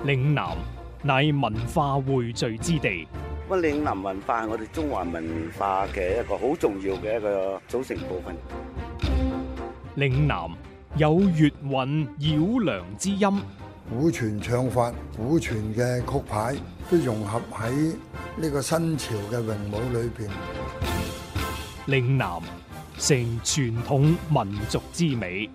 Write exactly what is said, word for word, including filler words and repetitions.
嶺南乃文化匯聚之地。 咁嶺南文化係我哋中華文化嘅一個好重要嘅一個組成部分。 嶺南有粵韻繞梁之音， 古傳唱法、古傳嘅曲牌都融合喺呢個新潮嘅詠舞裏邊。 嶺南成傳統民族之美。